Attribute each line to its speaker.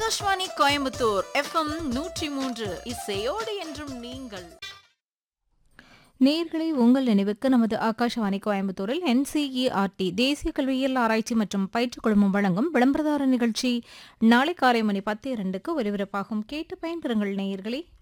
Speaker 1: Akashvani Coimbatore FM 103 இசையோடு என்றும் நீங்கள்.
Speaker 2: நேர்களை உங்கள் நினைவுக்கு நமது ஆகாஷவாணி கோயம்புத்தூரில் NCERT தேசிய கல்வியியல் ஆராய்ச்சி மற்றும் பயிற்சி குழுமம் வழங்கும் விளம்பரதார நிகழ்ச்சி நாளை காலை மணி 10:02க்கு ஒலிபரப்பாகும். கேட்டு பயன்பெறுங்கள் நேயர்களே.